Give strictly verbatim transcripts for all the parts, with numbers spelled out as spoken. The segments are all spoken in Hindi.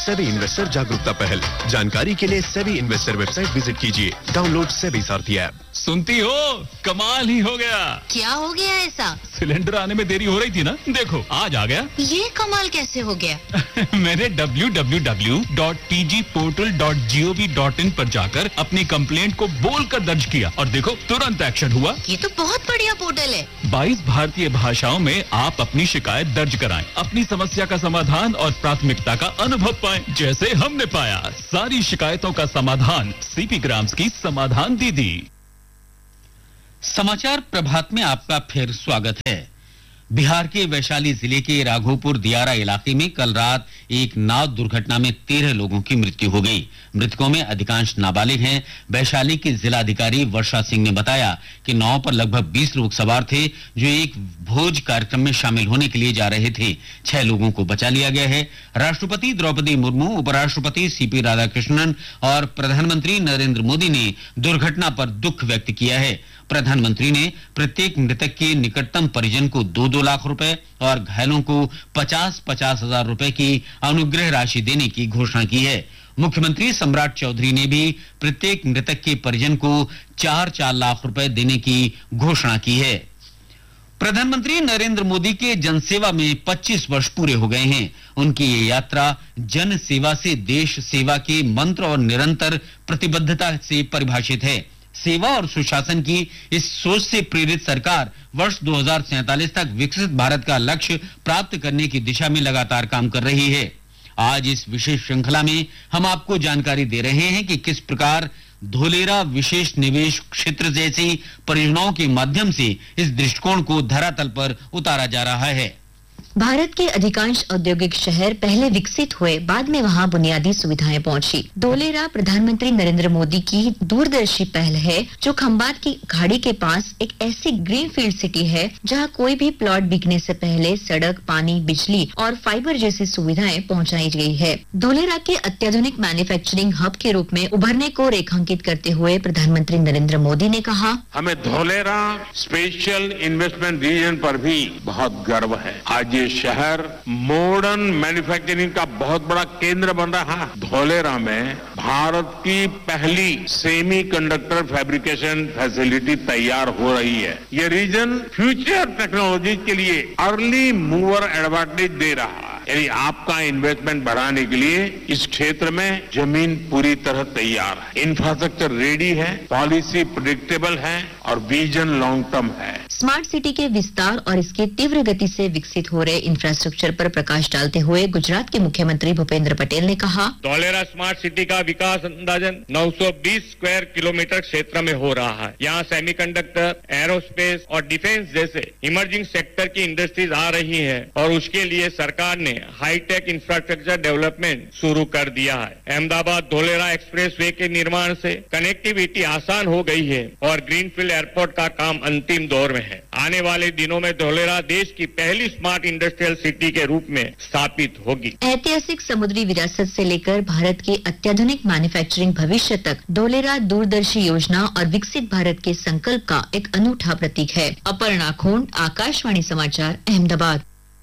सेबी इन्वेस्टर जागरूकता पहल। जानकारी के लिए सेबी इन्वेस्टर वेबसाइट विजिट कीजिए। डाउनलोड सेबी सारथी ऐप। सुनती हो, कमाल ही हो गया। क्या हो गया ऐसा? सिलेंडर आने में देरी हो रही थी ना, देखो आज आ गया। ये कमाल कैसे हो गया? मैंने W W W dot T G portal dot G O V dot in पर जाकर अपनी कंप्लेंट को बोलकर दर्ज किया और देखो तुरंत एक्शन हुआ। ये तो बहुत बढ़िया पोर्टल है। बाईस भारतीय भाषाओं में आप अपनी शिकायत दर्ज कराएं, अपनी समस्या का समाधान और प्राथमिकता का अनुभव पाएं, जैसे हमने पाया। सारी शिकायतों का समाधान सीपी ग्राम्स की समाधान दीदी। समाचार प्रभात में आपका फिर स्वागत है। बिहार के वैशाली जिले के राघोपुर दियारा इलाके में कल रात एक नाव दुर्घटना में तेरह लोगों की मृत्यु हो गई। मृतकों में अधिकांश नाबालिग हैं। वैशाली की जिलाधिकारी वर्षा सिंह ने बताया कि नाव पर लगभग बीस लोग सवार थे जो एक भोज कार्यक्रम में शामिल होने के लिए जा रहे थे। छह लोगों को बचा लिया गया है। राष्ट्रपति द्रौपदी मुर्मू, उपराष्ट्रपति सीपी राधाकृष्णन और प्रधानमंत्री नरेंद्र मोदी ने दुर्घटना पर दुख व्यक्त किया है। प्रधानमंत्री ने प्रत्येक मृतक के निकटतम परिजन को दो दो लाख रुपए और घायलों को पचास पचास हजार रुपए की अनुग्रह राशि देने की घोषणा की है। मुख्यमंत्री सम्राट चौधरी ने भी प्रत्येक मृतक के परिजन को चार चार लाख रुपए देने की घोषणा की है। प्रधानमंत्री नरेंद्र मोदी के जनसेवा में पच्चीस वर्ष पूरे हो गए हैं। उनकी ये यात्रा जन सेवा से देश सेवा के मंत्र और निरंतर प्रतिबद्धता से परिभाषित है। सेवा और सुशासन की इस सोच से प्रेरित सरकार वर्ष दो हज़ार सैंतालीस तक विकसित भारत का लक्ष्य प्राप्त करने की दिशा में लगातार काम कर रही है। आज इस विशेष श्रृंखला में हम आपको जानकारी दे रहे हैं कि किस प्रकार धोलेरा विशेष निवेश क्षेत्र जैसी परियोजनाओं के माध्यम से इस दृष्टिकोण को धरातल पर उतारा जा रहा है। भारत के अधिकांश औद्योगिक शहर पहले विकसित हुए, बाद में वहां बुनियादी सुविधाएं पहुंची। धोलेरा प्रधानमंत्री नरेंद्र मोदी की दूरदर्शी पहल है जो खंबात की खाड़ी के पास एक ऐसी ग्रीन फील्ड सिटी है जहां कोई भी प्लॉट बिकने से पहले सड़क, पानी, बिजली और फाइबर जैसी सुविधाएं पहुंचाई गई है। धोलेरा के अत्याधुनिक मैन्युफैक्चरिंग हब के रूप में उभरने को रेखांकित करते हुए प्रधानमंत्री नरेंद्र मोदी ने कहा, हमें धोलेरा स्पेशल इन्वेस्टमेंट रीजन पर भी बहुत गर्व है। आज ये शहर मॉडर्न मैन्युफैक्चरिंग का बहुत बड़ा केंद्र बन रहा है। धोलेरा में भारत की पहली सेमीकंडक्टर फैब्रिकेशन फैसिलिटी तैयार हो रही है। ये रीजन फ्यूचर टेक्नोलॉजी के लिए अर्ली मूवर एडवांटेज दे रहा है। यानी आपका इन्वेस्टमेंट बढ़ाने के लिए इस क्षेत्र में जमीन पूरी तरह तैयार है, इंफ्रास्ट्रक्चर रेडी है, पॉलिसी प्रेडिक्टेबल है और विजन लॉन्ग टर्म है। स्मार्ट सिटी के विस्तार और इसके तीव्र गति से विकसित हो रहे इंफ्रास्ट्रक्चर पर प्रकाश डालते हुए गुजरात के मुख्यमंत्री भूपेंद्र पटेल ने कहा, धोलेरा स्मार्ट सिटी का विकास अंदाजन नौ सौ बीस स्क्वायर किलोमीटर क्षेत्र में हो रहा है। यहाँ सेमीकंडक्टर, एरोस्पेस और डिफेंस जैसे इमर्जिंग सेक्टर की इंडस्ट्रीज आ रही है और उसके लिए सरकार ने हाईटेक इंफ्रास्ट्रक्चर डेवलपमेंट शुरू कर दिया है। अहमदाबाद धोलेरा एक्सप्रेस वे के निर्माण से कनेक्टिविटी आसान हो गई है और ग्रीनफील्ड एयरपोर्ट का काम अंतिम दौर में है। आने वाले दिनों में धोलेरा देश की पहली स्मार्ट इंडस्ट्रियल सिटी के रूप में स्थापित होगी। ऐतिहासिक समुद्री विरासत से लेकर भारत के अत्याधुनिक मैन्युफैक्चरिंग भविष्य तक धोलेरा दूरदर्शी योजना और विकसित भारत के संकल्प का एक अनूठा प्रतीक है। अपर्णा खोंड, आकाशवाणी समाचार, अहमदाबाद।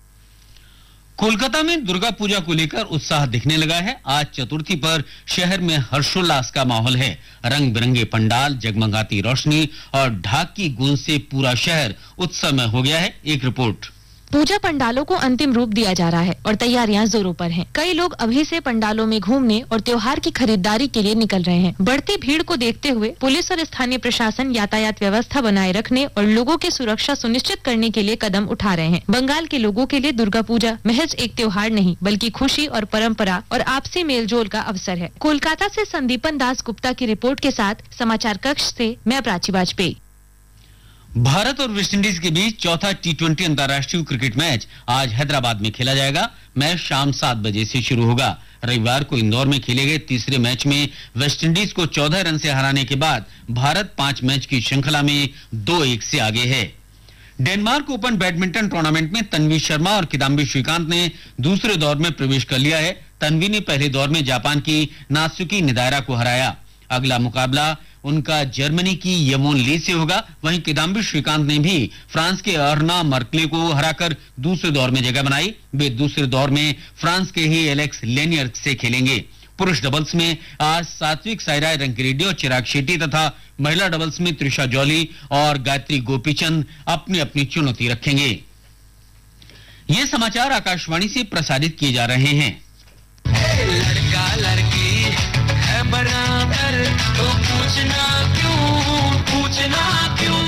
कोलकाता में दुर्गा पूजा को लेकर उत्साह दिखने लगा है। आज चतुर्थी पर शहर में हर्षोल्लास का माहौल है। रंग बिरंगे पंडाल, जगमगाती रोशनी और ढाक की गूंज से पूरा शहर उत्सवमय हो गया है। एक रिपोर्ट। पूजा पंडालों को अंतिम रूप दिया जा रहा है और तैयारियां जोरों पर हैं। कई लोग अभी से पंडालों में घूमने और त्योहार की खरीदारी के लिए निकल रहे हैं। बढ़ती भीड़ को देखते हुए पुलिस और स्थानीय प्रशासन यातायात व्यवस्था बनाए रखने और लोगों की सुरक्षा सुनिश्चित करने के लिए कदम उठा रहे हैं। बंगाल के लोगों के लिए दुर्गा पूजा महज एक त्योहार नहीं बल्कि खुशी और परंपरा और आपसी मेलजोल का अवसर है। कोलकाता से संदीपन दास गुप्ता की रिपोर्ट के साथ समाचार कक्ष से मैं प्राची वाजपेयी। भारत और वेस्टइंडीज के बीच चौथा टी ट्वेंटी अंतर्राष्ट्रीय क्रिकेट मैच आज हैदराबाद में खेला जाएगा। मैच शाम सात बजे से शुरू होगा। रविवार को इंदौर में खेले गए तीसरे मैच में वेस्टइंडीज को चौदह रन से हराने के बाद भारत पांच मैच की श्रृंखला में दो एक से आगे है। डेनमार्क ओपन बैडमिंटन टूर्नामेंट में तन्वी शर्मा और किदाम्बी श्रीकांत ने दूसरे दौर में प्रवेश कर लिया है। तन्वी ने पहले दौर में जापान की नात्सुकी निदायरा को हराया। अगला मुकाबला उनका जर्मनी की यमोन ली से होगा। वहीं किदाम्बी श्रीकांत ने भी फ्रांस के अर्ना मर्कले को हराकर दूसरे दौर में जगह बनाई। वे दूसरे दौर में फ्रांस के ही एलेक्स लेनियर से खेलेंगे। पुरुष डबल्स में आज सात्विक साईराज रंकीरेड्डी और चिराग शेट्टी तथा महिला डबल्स में त्रिशा जॉली और गायत्री गोपीचंद अपनी अपनी चुनौती रखेंगे। ये समाचार आकाशवाणी से प्रसारित किए जा रहे हैं। लड़का लड़की है बराबर, तो पूछना क्यों, पूछना क्यों।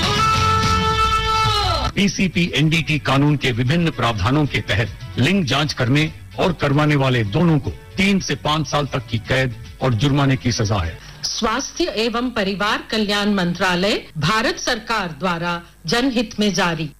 पीसीपी एनडीटी कानून के विभिन्न प्रावधानों के तहत लिंग जांच करने और करवाने वाले दोनों को तीन से पाँच साल तक की कैद और जुर्माने की सजा है। स्वास्थ्य एवं परिवार कल्याण मंत्रालय, भारत सरकार द्वारा जनहित में जारी।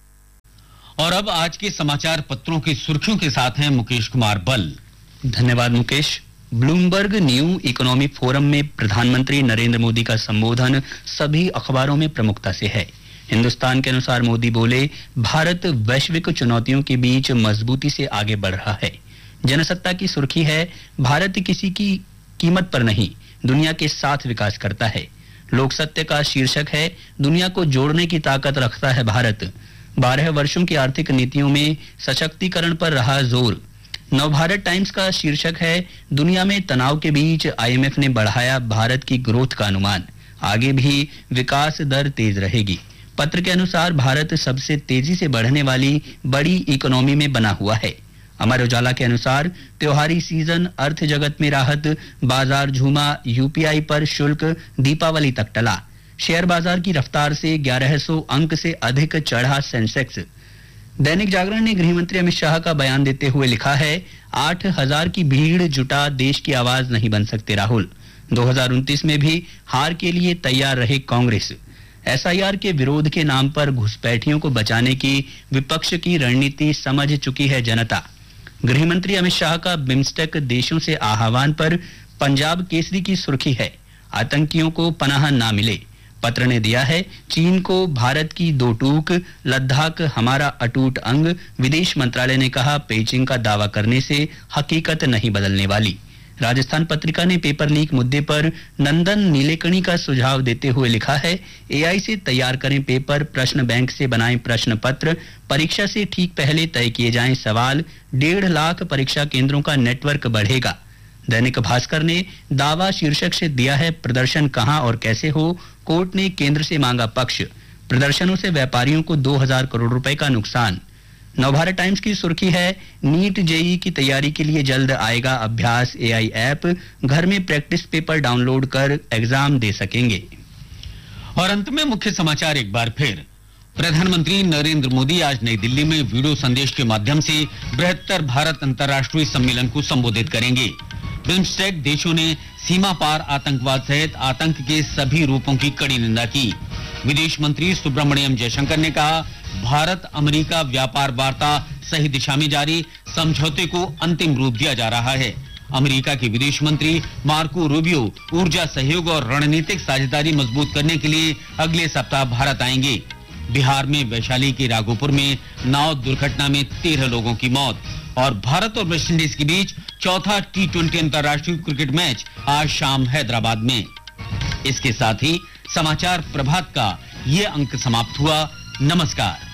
और अब आज के समाचार पत्रों की सुर्खियों के साथ हैं मुकेश कुमार बल। धन्यवाद Mukesh. Bloomberg new economy forum में प्रधानमंत्री नरेंद्र मोदी का संबोधन सभी अखबारों में प्रमुखता से है। हिंदुस्तान के अनुसार मोदी बोले, भारत वैश्विक चुनौतियों के बीच मजबूती से आगे बढ़ रहा है। जनसत्ता की सुर्खी है, भारत किसी की कीमत पर नहीं, दुनिया के साथ विकास करता है। लोक सत्य का शीर्षक है, दुनिया को जोड़ने की ताकत रखता है भारत। बारह वर्षों की आर्थिक नीतियों में सशक्तिकरण पर रहा जोर। नवभारत टाइम्स का शीर्षक है, दुनिया में तनाव के बीच आईएमएफ ने बढ़ाया भारत की ग्रोथ का अनुमान, आगे भी विकास दर तेज रहेगी। पत्र के अनुसार भारत सबसे तेजी से बढ़ने वाली बड़ी इकोनॉमी में बना हुआ है। अमर उजाला के अनुसार त्योहारी सीजन, अर्थ जगत में राहत, बाजार झूमा, यूपीआई पर शुल्क दीपावली तक टला। शेयर बाजार की रफ्तार से ग्यारह सौ अंक से अधिक चढ़ा सेंसेक्स। दैनिक जागरण ने गृह मंत्री अमित शाह का बयान देते हुए लिखा है, आठ हजार की भीड़ जुटा देश की आवाज नहीं बन सकते राहुल। दो हज़ार उनतीस में भी हार के लिए तैयार रहे कांग्रेस। एसआईआर के विरोध के नाम पर घुसपैठियों को बचाने की विपक्ष की रणनीति समझ चुकी है जनता। गृह मंत्री अमित शाह का बिम्स्टेक देशों से आह्वान पर पंजाब केसरी की सुर्खी है, आतंकियों को पनाह ना मिले। पत्र ने दिया है, चीन को भारत की दो टूक, लद्दाख हमारा अटूट अंग। विदेश मंत्रालय ने कहा, पेचिंग का दावा करने से हकीकत नहीं बदलने वाली। राजस्थान पत्रिका ने पेपर लीक मुद्दे पर नंदन नीलेकणी का सुझाव देते हुए लिखा है, एआई से तैयार करें पेपर, प्रश्न बैंक से बनाएं प्रश्न पत्र, परीक्षा से ठीक पहले तय किए जाएं सवाल, डेढ़ लाख परीक्षा केंद्रों का नेटवर्क बढ़ेगा। दैनिक भास्कर ने दावा शीर्षक से दिया है, प्रदर्शन कहां और कैसे हो, कोर्ट ने केंद्र से मांगा पक्ष, प्रदर्शनों से व्यापारियों को दो हजार करोड़ रुपए का नुकसान। नवभारत टाइम्स की सुर्खी है, नीट जेई की तैयारी के लिए जल्द आएगा अभ्यास एआई ऐप, घर में प्रैक्टिस पेपर डाउनलोड कर एग्जाम दे सकेंगे। और अंत में मुख्य समाचार एक बार फिर। प्रधानमंत्री नरेंद्र मोदी आज नई दिल्ली में वीडियो संदेश के माध्यम से बृहत्तर भारत अंतर्राष्ट्रीय सम्मेलन को संबोधित करेंगे। बिम्स्टेक देशों ने सीमा पार आतंकवाद सहित आतंक के सभी रूपों की कड़ी निंदा की। विदेश मंत्री सुब्रमण्यम जयशंकर ने कहा, भारत अमेरिका व्यापार वार्ता सही दिशा में जारी, समझौते को अंतिम रूप दिया जा रहा है। अमेरिका के विदेश मंत्री मार्को रूबियो ऊर्जा सहयोग और रणनीतिक साझेदारी मजबूत करने के लिए अगले सप्ताह भारत आएंगे। बिहार में वैशाली के राघोपुर में नाव दुर्घटना में तेरह लोगों की मौत। और भारत और वेस्टइंडीज के बीच चौथा टी ट्वेंटी अंतर्राष्ट्रीय क्रिकेट मैच आज शाम हैदराबाद में। इसके साथ ही समाचार प्रभात का ये अंक समाप्त हुआ। नमस्कार।